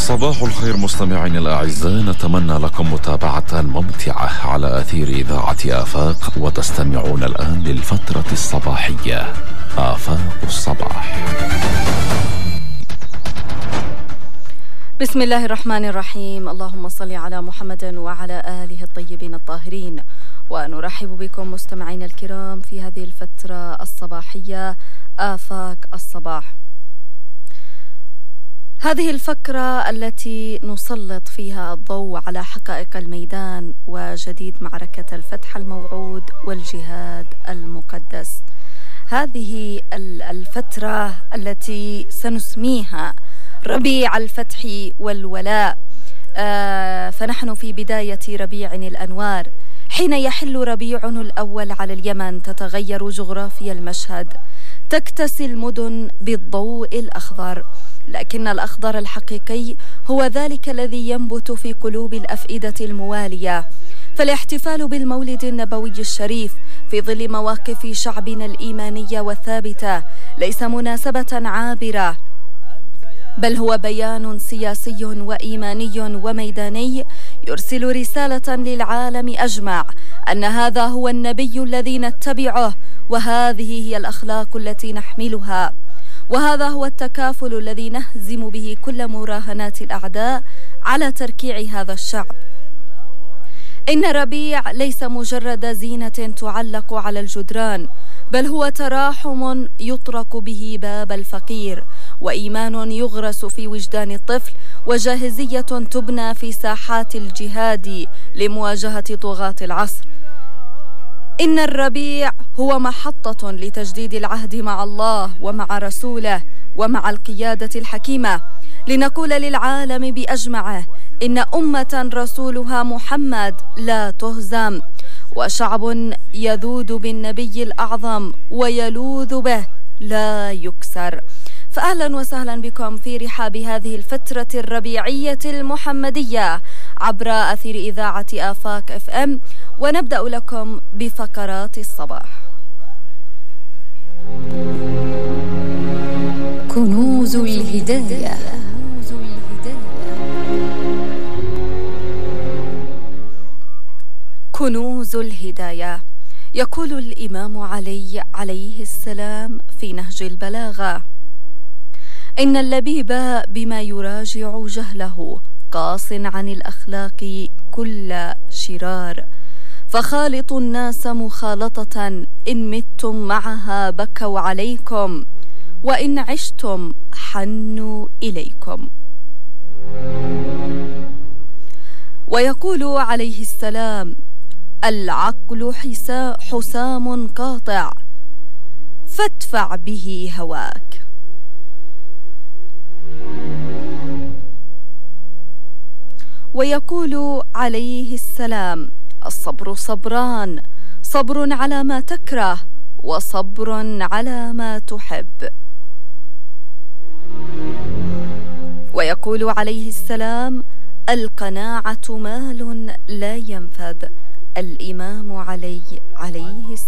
صباح الخير مستمعين الأعزاء، نتمنى لكم متابعة ممتعة على أثير إذاعة آفاق، وتستمعون الآن للفترة الصباحية آفاق الصباح. بسم الله الرحمن الرحيم، اللهم صل على محمد وعلى آله الطيبين الطاهرين، ونرحب بكم مستمعين الكرام في هذه الفترة الصباحية آفاق الصباح. هذه الفقرة التي نسلط فيها الضوء على حقائق الميدان وجديد معركة الفتح الموعود والجهاد المقدس. هذه الفترة التي سنسميها ربيع الفتح والولاء، فنحن في بداية ربيع الأنوار. حين يحل ربيع الأول على اليمن تتغير جغرافيا المشهد، تكتسي المدن بالضوء الأخضر، لكن الأخضر الحقيقي هو ذلك الذي ينبت في قلوب الأفئدة الموالية. فالاحتفال بالمولد النبوي الشريف في ظل مواقف شعبنا الإيمانية والثابتة ليس مناسبة عابرة، بل هو بيان سياسي وإيماني وميداني يرسل رسالة للعالم أجمع أن هذا هو النبي الذي نتبعه، وهذه هي الأخلاق التي نحملها، وهذا هو التكافل الذي نهزم به كل مراهنات الأعداء على تركيع هذا الشعب. إن ربيع ليس مجرد زينة تعلق على الجدران، بل هو تراحم يطرق به باب الفقير، وإيمان يغرس في وجدان الطفل، وجاهزية تبنى في ساحات الجهاد لمواجهة طغاة العصر. إن الربيع هو محطة لتجديد العهد مع الله ومع رسوله ومع القيادة الحكيمة، لنقول للعالم بأجمعه إن أمة رسولها محمد لا تهزم، وشعب يذود بالنبي الأعظم ويلوذ به لا يكسر. فأهلا وسهلا بكم في رحاب هذه الفترة الربيعية المحمدية عبر أثير إذاعة آفاق FM، ونبدأ لكم بفقرات الصباح. كنوز الهداية. كنوز الهداية. يقول الإمام علي عليه السلام في نهج البلاغة: إن اللبيب بما يراجع جهله قاص عن الأخلاق كل شرار، فخالطوا الناس مخالطة إن متم معها بكوا عليكم، وإن عشتم حنوا إليكم. ويقول عليه السلام: العقل حسام قاطع فادفع به هواك. ويقول عليه السلام: الصبر صبران، صبر على ما تكره وصبر على ما تحب. ويقول عليه السلام: القناعة مال لا ينفذ. الإمام عليه السلام